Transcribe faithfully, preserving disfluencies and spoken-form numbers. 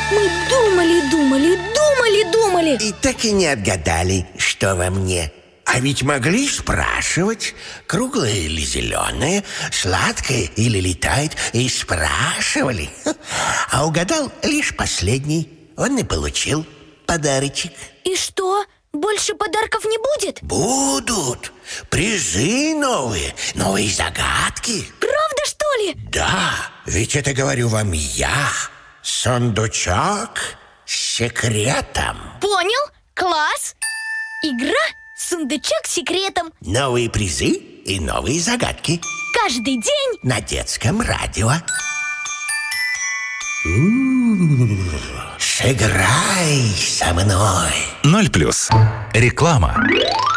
Мы думали, думали, думали, думали. И так и не отгадали, что во мне. А ведь могли спрашивать, круглое или зеленое, сладкое или летает. И спрашивали. А угадал лишь последний. Он и получил подарочек. И что? Больше подарков не будет? Будут. Призы новые, новые загадки. Правда, что ли? Да, ведь это говорю вам я. Сундучок с секретом. Понял? Класс! Игра «Сундучок с секретом». Новые призы и новые загадки. Каждый день на детском радио. У-у-у. Сыграй со мной. Ноль плюс. Реклама.